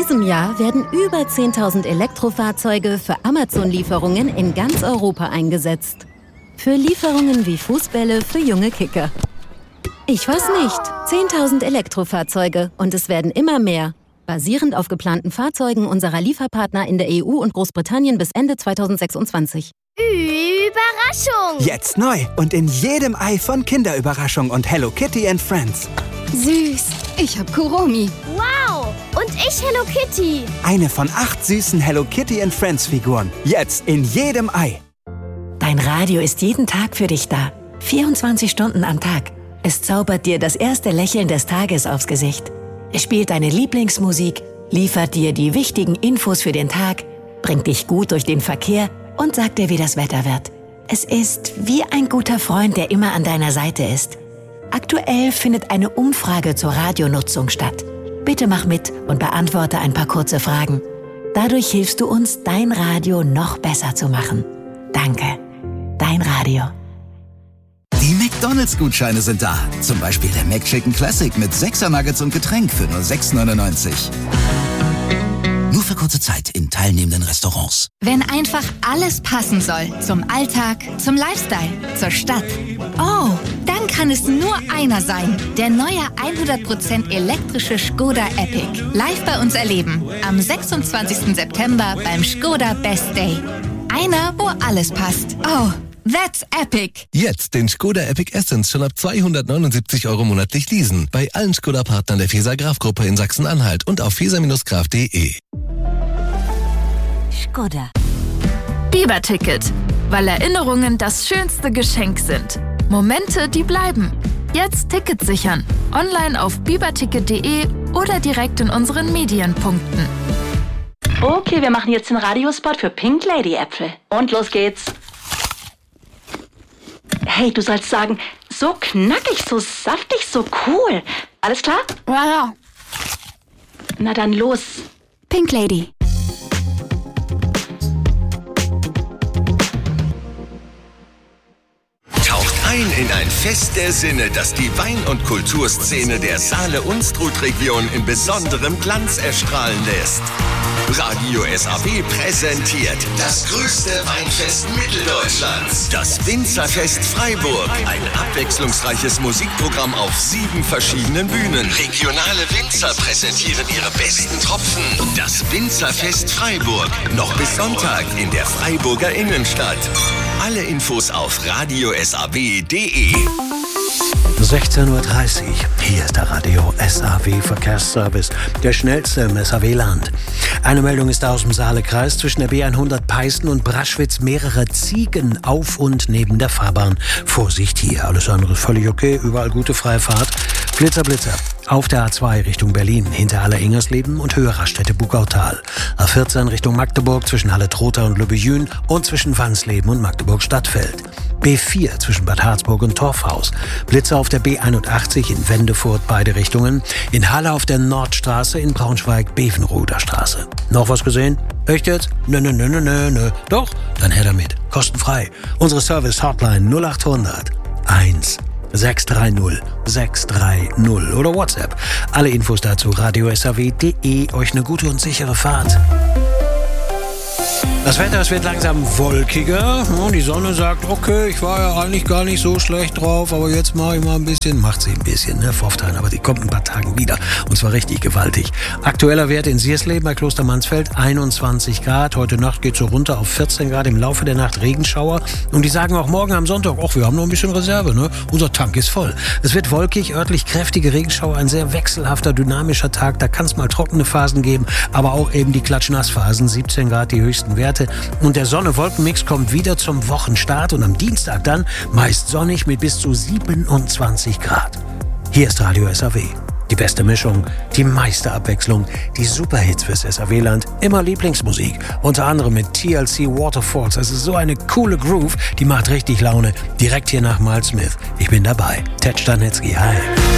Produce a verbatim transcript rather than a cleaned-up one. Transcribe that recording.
diesem Jahr werden über zehntausend Elektrofahrzeuge für Amazon-Lieferungen in ganz Europa eingesetzt. Für Lieferungen wie Fußbälle für junge Kicker. Ich weiß nicht, zehntausend Elektrofahrzeuge und es werden immer mehr. Basierend auf geplanten Fahrzeugen unserer Lieferpartner in der E U und Großbritannien bis Ende zweitausendsechsundzwanzig. Überraschung! Jetzt neu und in jedem Ei von Kinderüberraschung und Hello Kitty and Friends. Süß, ich hab Kuromi. Wow, und ich Hello Kitty. Eine von acht süßen Hello Kitty and Friends Figuren. Jetzt in jedem Ei. Dein Radio ist jeden Tag für dich da. vierundzwanzig Stunden am Tag. Es zaubert dir das erste Lächeln des Tages aufs Gesicht. Es spielt deine Lieblingsmusik, liefert dir die wichtigen Infos für den Tag, bringt dich gut durch den Verkehr und sagt dir, wie das Wetter wird. Es ist wie ein guter Freund, der immer an deiner Seite ist. Aktuell findet eine Umfrage zur Radionutzung statt. Bitte mach mit und beantworte ein paar kurze Fragen. Dadurch hilfst du uns, dein Radio noch besser zu machen. Danke. Dein Radio. Die McDonalds-Gutscheine sind da. Zum Beispiel der McChicken Classic mit sechser Nuggets und Getränk für nur sechs neunundneunzig. Nur für kurze Zeit in teilnehmenden Restaurants. Wenn einfach alles passen soll. Zum Alltag, zum Lifestyle, zur Stadt. Oh, dann kann es nur einer sein. Der neue hundert Prozent elektrische Skoda Epic. Live bei uns erleben. Am sechsundzwanzigsten September beim Skoda Best Day. Einer, wo alles passt. Oh, that's epic. Jetzt den Skoda Epic Essence schon ab zweihundertneunundsiebzig Euro monatlich leasen. Bei allen Skoda-Partnern der Feser-Graf-Gruppe in Sachsen-Anhalt und auf feser Graf punkt de. Skoda. Biber-Ticket. Weil Erinnerungen das schönste Geschenk sind. Momente, die bleiben. Jetzt Ticket sichern. Online auf biberticket punkt de oder direkt in unseren Medienpunkten. Okay, wir machen jetzt den Radiospot für Pink Lady Äpfel. Und los geht's. Hey, du sollst sagen, so knackig, so saftig, so cool. Alles klar? Ja, ja. Na dann los. Pink Lady. Taucht ein in ein Fest der Sinne, das die Wein- und Kulturszene der Saale-Unstrut-Region in besonderem Glanz erstrahlen lässt. Radio S A W präsentiert das größte Weinfest Mitteldeutschlands. Das Winzerfest Freiburg. Ein abwechslungsreiches Musikprogramm auf sieben verschiedenen Bühnen. Regionale Winzer präsentieren ihre besten Tropfen. Das Winzerfest Freiburg. Noch bis Sonntag in der Freiburger Innenstadt. Alle Infos auf radio s a w punkt de. sechzehn Uhr dreißig. Hier ist der Radio S A W Verkehrsservice, der schnellste im S A W-Land. Eine Meldung ist aus dem Saalekreis. Zwischen der B hundert Peißen und Braschwitz mehrere Ziegen auf und neben der Fahrbahn. Vorsicht hier, alles andere ist völlig okay, überall gute freie Fahrt. Blitzer, Blitzer. Auf der A zwei Richtung Berlin, hinter Halle-Ingersleben und höher Raststätte Bugautal. A vierzehn Richtung Magdeburg zwischen Halle-Trotha und Lübbejün und zwischen Wansleben und Magdeburg-Stadtfeld. B vier zwischen Bad Harzburg und Torfhaus. Blitzer auf der B einundachtzig in Wendefurt beide Richtungen. In Halle auf der Nordstraße, in Braunschweig Bevenroder Straße. Noch was gesehen? Echt jetzt? Nö, nö, nö, nö, nö, nö. Doch? Dann her damit. Kostenfrei. Unsere Service-Hotline null acht hundert eins sechs drei null sechs drei null oder WhatsApp. Alle Infos dazu radio s a w punkt de. Euch eine gute und sichere Fahrt. Das Wetter, es wird langsam wolkiger. Die Sonne sagt, okay, ich war ja eigentlich gar nicht so schlecht drauf, aber jetzt mache ich mal ein bisschen, macht sie ein bisschen, ne, Pfofftein, aber die kommt ein paar Tagen wieder und zwar richtig gewaltig. Aktueller Wert in Siersleben bei Klostermansfeld einundzwanzig Grad. Heute Nacht geht es so runter auf vierzehn Grad, im Laufe der Nacht Regenschauer und die sagen auch morgen am Sonntag, ach, wir haben noch ein bisschen Reserve, ne? Unser Tank ist voll. Es wird wolkig, örtlich kräftige Regenschauer, ein sehr wechselhafter, dynamischer Tag. Da kann es mal trockene Phasen geben, aber auch eben die Klatsch-Nass-Phasen, siebzehn Grad die höchsten Werte. Und der Sonne-Wolken-Mix kommt wieder zum Wochenstart und am Dienstag dann meist sonnig mit bis zu siebenundzwanzig Grad. Hier ist Radio S A W. Die beste Mischung, die meiste Abwechslung, die Superhits fürs S A W-Land, immer Lieblingsmusik. Unter anderem mit T L C Waterfalls. Das ist so eine coole Groove, die macht richtig Laune. Direkt hier nach Miles Smith. Ich bin dabei. Ted Stanitzky, hi.